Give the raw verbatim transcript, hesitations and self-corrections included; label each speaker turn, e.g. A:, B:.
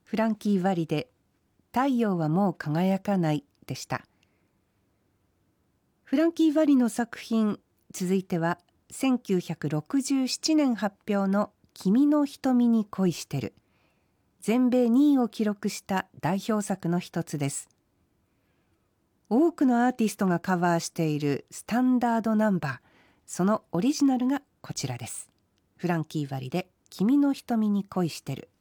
A: フランキー・ヴァリで太陽はもう輝かないでした。フランキー・ヴァリの作品、続いてはせんきゅうひゃくろくじゅうななねん発表の君の瞳に恋してる。全米にいを記録した代表作の一つです。多くのアーティストがカバーしているスタンダードナンバー、そのオリジナルがこちらです。フランキー・ヴァリで君の瞳に恋してる。